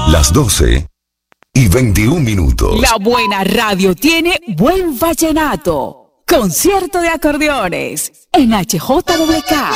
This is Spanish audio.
Las 12:21. La buena radio tiene buen vallenato. Concierto de acordeones en HJWK.